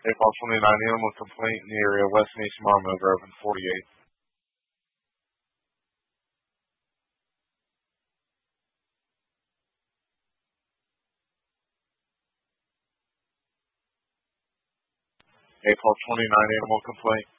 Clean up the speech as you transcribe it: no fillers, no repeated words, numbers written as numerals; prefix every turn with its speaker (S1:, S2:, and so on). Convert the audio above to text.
S1: April 29, animal complaint in the area of West and East Marlboro Grove in 48. April 29, animal complaint